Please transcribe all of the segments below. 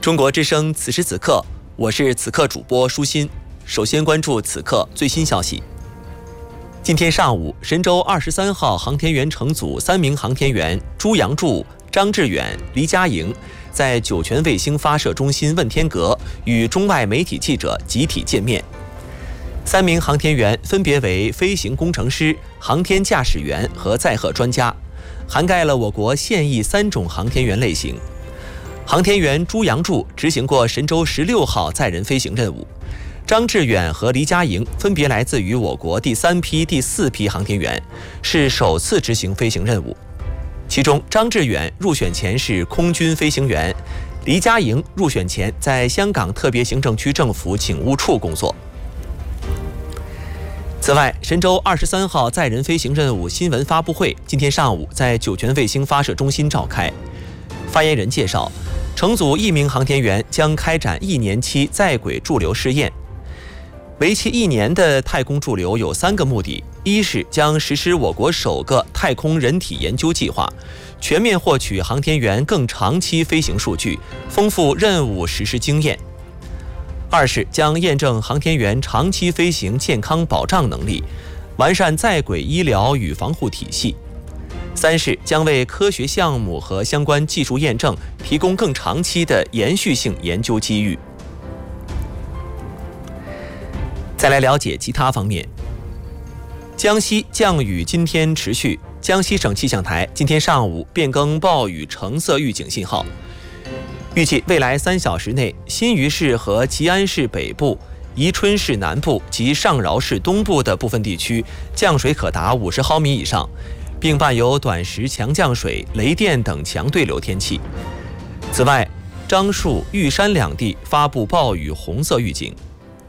中国之声此时此刻，我是此刻主播舒心。首先关注此刻最新消息。今天上午，神舟23号航天员乘组3名航天员朱杨柱、张志远、黎佳莹在酒泉卫星发射中心问天阁与中外媒体记者集体见面。3名航天员分别为飞行工程师、航天驾驶员和载荷专家，涵盖了我国现役3种航天员类型。航天员朱杨柱执行过神舟16号载人飞行任务，张志远和黎佳莹分别来自于我国第3批、第4批航天员，是首次执行飞行任务。其中，张志远入选前是空军飞行员，黎佳莹入选前在香港特别行政区政府警务处工作。此外，神舟23号载人飞行任务新闻发布会今天上午在酒泉卫星发射中心召开。发言人介绍，乘组1名航天员将开展1年期在轨驻留试验。为期1年的太空驻留有3个目的：一是将实施我国首个太空人体研究计划，全面获取航天员更长期飞行数据，丰富任务实施经验；二是将验证航天员长期飞行健康保障能力，完善在轨医疗与防护体系；三是将为科学项目和相关技术验证提供更长期的延续性研究机遇。再来了解其他方面。江西降雨今天持续，江西省气象台今天上午变更暴雨橙色预警信号，预计未来3小时内，新余市和吉安市北部、宜春市南部及上饶市东部的部分地区降水可达50毫米以上，并伴有短时强降水、雷电等强对流天气。此外，樟树、玉山两地发布暴雨红色预警。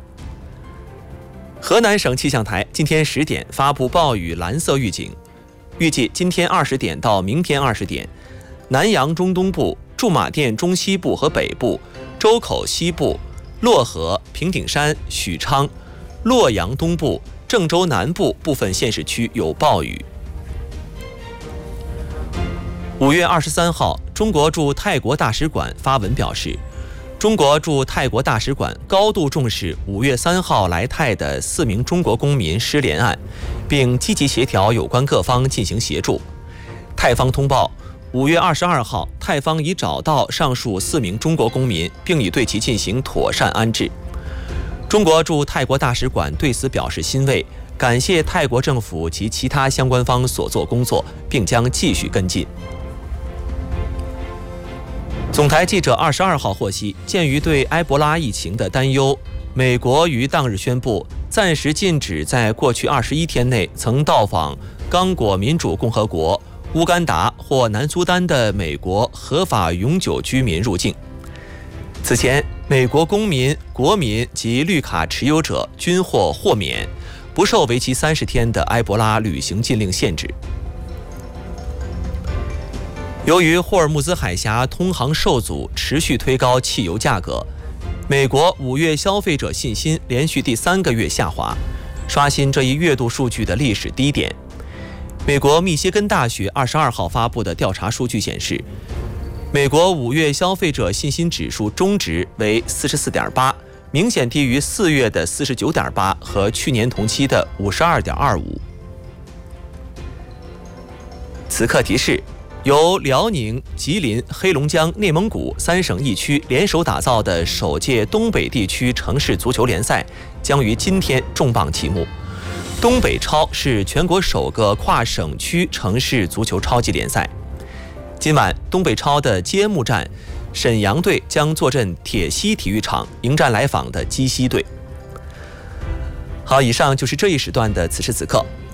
河南省气象台今天10点发布暴雨蓝色预警，预计今天20点到明天20点，南阳中东部、驻马店中西部和北部、周口西部、漯河、平顶山、许昌、洛阳东部、郑州南部部分县市区有暴雨。5月23号，中国驻泰国大使馆发文表示，中国驻泰国大使馆高度重视5月3号来泰的4名中国公民失联案，并积极协调有关各方进行协助。泰方通报，5月22号，泰方已找到上述4名中国公民，并已对其进行妥善安置。中国驻泰国大使馆对此表示欣慰，感谢泰国政府及其他相关方所做工作，并将继续跟进。总台记者22号获悉，鉴于对埃博拉疫情的担忧，美国于当日宣布暂时禁止在过去21天内曾到访刚果民主共和国、乌干达或南苏丹的美国合法永久居民入境。此前，美国公民、国民及绿卡持有者均获豁免，不受为期30天的埃博拉旅行禁令限制。由于霍尔木兹海峡通航受阻，持续推高汽油价格，美国5月消费者信心连续第3个月下滑，刷新这一月度数据的历史低点。美国密歇根大学22号发布的调查数据显示，美国5月消费者信心指数中值为 44.8， 明显低于4月的 49.8 和去年同期的 52.25。 此刻提示，由辽宁、吉林、黑龙江、内蒙古3省1区联手打造的首届东北地区城市足球联赛将于今天重磅启幕。东北超是全国首个跨省区城市足球超级联赛。今晚，东北超的揭幕战，沈阳队将坐镇铁西体育场迎战来访的鸡西队。好，以上就是这一时段的此时此刻。